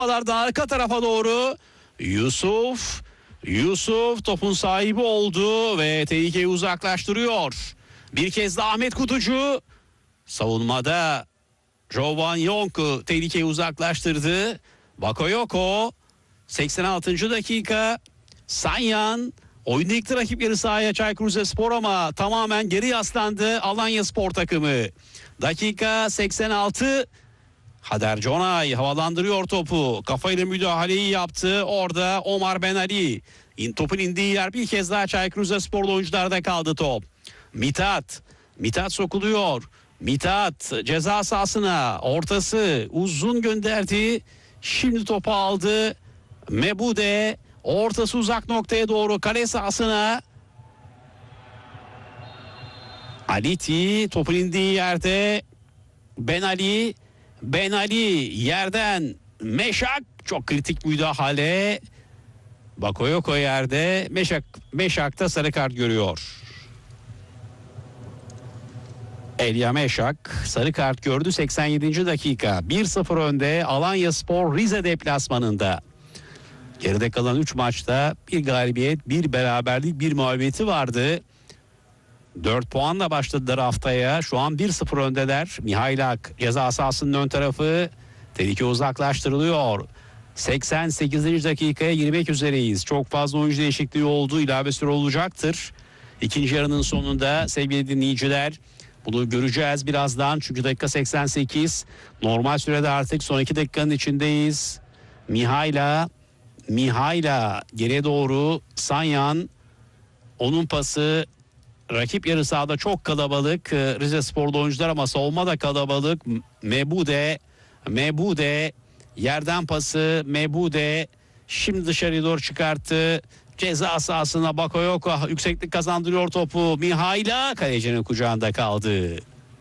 arka tarafa doğru Yusuf topun sahibi oldu ve tehlikeyi uzaklaştırıyor. Bir kez de Ahmet Kutucu savunmada Jovan Yonk tehlikeyi uzaklaştırdı. Bakayoko 86. dakika. Sanyan oyunda ilk rakip yarı sahaya Çaykur Rizespor ama tamamen geri yaslandı Alanyaspor takımı. Dakika 86. Hader Conay havalandırıyor topu. Kafayla müdahaleyi yaptı. Orada Omar Ben Ali. Topun indiği yer bir kez daha Çaykur Rizespor'lu oyuncularda kaldı top. Mithat sokuluyor. Mithat ceza sahasına ortası uzun gönderdi. Şimdi topu aldı. Mebude ortası uzak noktaya doğru kale sahasına. Aliti topun indiği yerde Ben Ali yerden Meşak çok kritik müdahale. Bakayoko yerde Meşak da sarı kart görüyor. Elia Meşak sarı kart gördü 87. dakika. 1-0 önde Alanyaspor Rize deplasmanında. Geride kalan 3 maçta bir galibiyet, bir beraberlik, bir mağlubiyeti vardı. 4 puanla başladılar haftaya. Şu an 1-0 öndeler. Mihailak ceza sahasının ön tarafı. Tehlike uzaklaştırılıyor. 88. dakikaya girmek üzereyiz. Çok fazla oyuncu değişikliği oldu. İlave süre olacaktır. İkinci yarının sonunda sevgili dinleyiciler. Bunu göreceğiz birazdan. Çünkü dakika 88. Normal sürede artık son 2 dakikanın içindeyiz. Mihaila geriye doğru Sanyan. Onun pası. Rakip yarı sahada çok kalabalık. Rizespor'da oyuncular ama savunma da kalabalık. Mebude yerden pası. Mebude şimdi dışarıya doğru çıkarttı. Ceza sahasına Bakayoko yükseklik kazandırıyor topu. Mihaila kalecinin kucağında kaldı.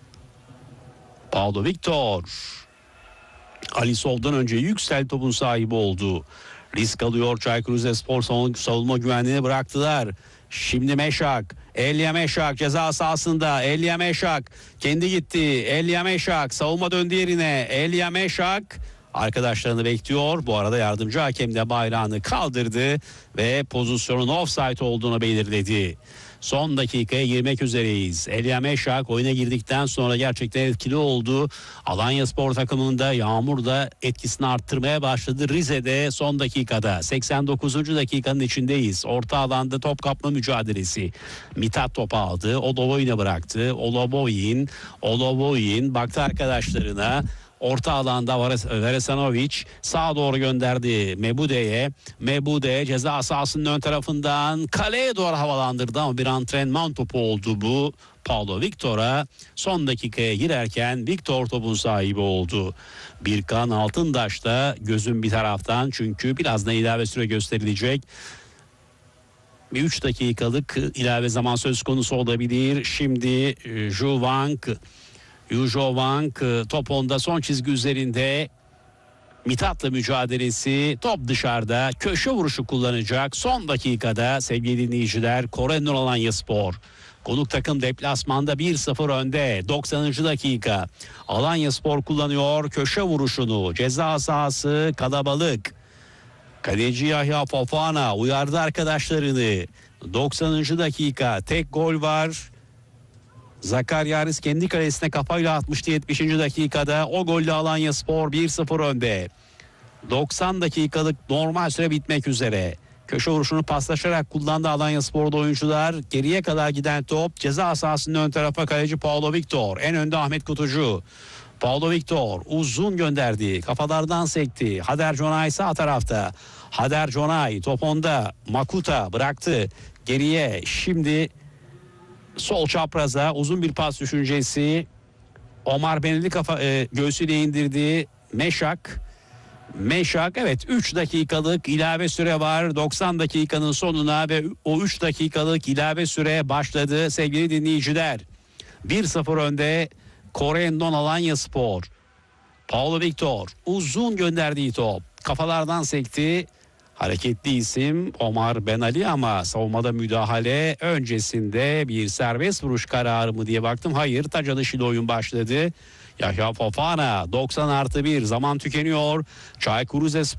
Paulo Victor. Ali Sol'dan önce Yüksel topun sahibi oldu. Risk alıyor Çaykur Rizespor, savunma güvenliğini bıraktılar. Şimdi Elia Meşak ceza sahasında. Elia Meşak kendi gitti. Elia Meşak savunma döndü yerine. Elia Meşak arkadaşlarını bekliyor. Bu arada yardımcı hakem de bayrağını kaldırdı ve pozisyonun offside olduğunu belirledi. Son dakikaya girmek üzereyiz. Elia Meşak oyuna girdikten sonra gerçekten etkili oldu. Alanyaspor takımında yağmur da etkisini arttırmaya başladı. Rize'de son dakikada 89. dakikanın içindeyiz. Orta alanda top kapma mücadelesi. Mithat topu aldı. Oloboyin'e bıraktı. Oloboyin baktı arkadaşlarına. Orta alanda Veresanovic sağa doğru gönderdi Mebude'ye. Mebude ceza sahasının ön tarafından kaleye doğru havalandırdı ama bir antrenman topu oldu bu. Paulo Victor'a son dakikaya girerken Victor topun sahibi oldu. Birkan Altındaş da gözün bir taraftan çünkü birazdan ilave süre gösterilecek. Bir 3 dakikalık ilave zaman söz konusu olabilir. Şimdi Yujo Wang top onda son çizgi üzerinde. Mithat'la mücadelesi, top dışarıda, köşe vuruşu kullanacak. Son dakikada sevgili dinleyiciler Kore'nin Alanyaspor. Konuk takım deplasmanda 1-0 önde. 90. dakika. Alanyaspor kullanıyor köşe vuruşunu. Ceza sahası kalabalık. Kaleci Yahya Fofana uyardı arkadaşlarını. 90. dakika tek gol var. Zakaryaris kendi kalesine kafayla atmıştı 70. dakikada. O golle Alanyaspor 1-0 önde. 90 dakikalık normal süre bitmek üzere. Köşe vuruşunu paslaşarak kullandı Alanyaspor'da oyuncular. Geriye kadar giden top ceza sahasının ön tarafa kaleci Paulo Victor. En önde Ahmet Kutucu. Paulo Victor uzun gönderdi. Kafalardan sekti. Hader Conay sağ tarafta. Hader Conay top onda. Makuta bıraktı. Geriye şimdi sol çapraza uzun bir pas düşüncesi. Omar Beneli göğsüyle indirdi. Meşak evet 3 dakikalık ilave süre var 90 dakikanın sonuna ve o 3 dakikalık ilave süre başladı sevgili dinleyiciler. 1-0 önde Kore'nin Alanyaspor. Paulo Victor uzun gönderdiği top kafalardan sekti. Hareketli isim Omar Ben Ali ama savunmada müdahale öncesinde bir serbest vuruş kararı mı diye baktım. Hayır, taç atışıyla oyun başladı. Yahya Fofana 90+1 zaman tükeniyor. Çaykur Rizespor